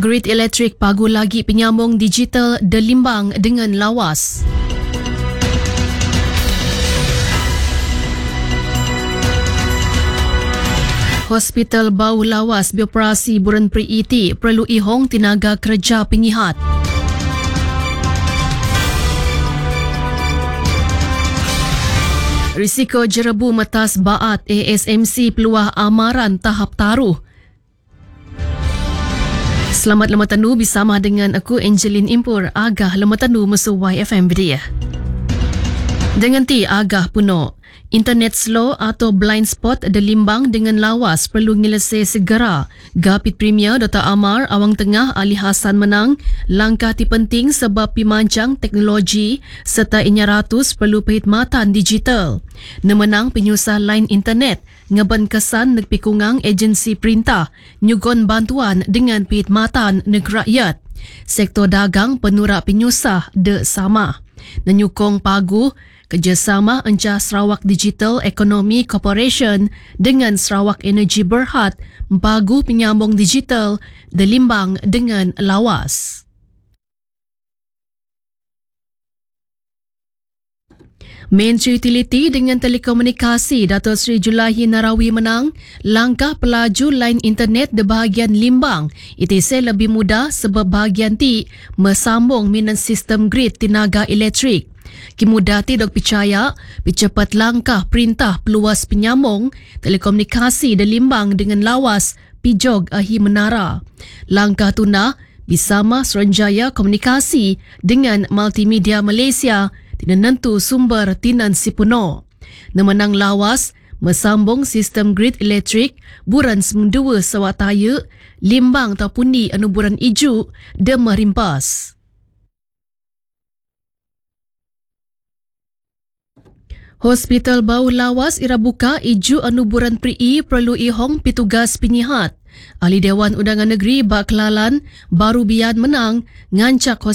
Grid elektrik pagu lagi penyambung digital Delimbang dengan lawas. Hospital Bau Lawas beroperasi bulan Peri IT perlu ihong tenaga kerja penyihat. Risiko jerebu metas baat ASMC peluah amaran tahap taruh. Selamat Lematanu bersama dengan aku Angeline Impur, agah Lematanu mesu YFM Bedia. Dengan ti agah puno, internet slow atau blind spot Delimbang dengan lawas perlu nyelesai segera. Gapit Premier Dr. Amar Awang Tengah Ali Hassan menang langkah ti penting sebab pimancang teknologi serta inya ratus perlu perkhidmatan digital. Nemenang penyusah line internet ngeban kesan nek pikungang agensi perintah nyugon bantuan dengan perkhidmatan negeri rakyat. Sektor dagang penurak penyusah de sama. Nenyukong pagu kerjasama Encah Sarawak Digital Economy Corporation dengan Sarawak Energy Berhad pagu penyambung digital Delimbang dengan lawas. Menteri Utiliti dengan Telekomunikasi Dato' Sri Julahi Narawi menang langkah pelaju line internet di bahagian Limbang. Itise lebih mudah sebab bahagian ti mesambung minan sistem grid tenaga elektrik. Kimudati dok percaya percepat langkah perintah peluas penyambung telekomunikasi di Limbang dengan lawas pijog ahi menara. Langkah tuna bersama Suruhanjaya Komunikasi dengan Multimedia Malaysia tinentu sumber tinan sipuno. Nemenang lawas mesambung sistem grid elektrik buran semendua Sawataya, Limbang ataupun di anuburan Iju de merimpas. Hospital Bau Lawas ira buka Iju anuburan Peri perlu ihong pitugas penyihat. Ahli Dewan Undangan Negeri Bak Kelalan baru bian menang ngancak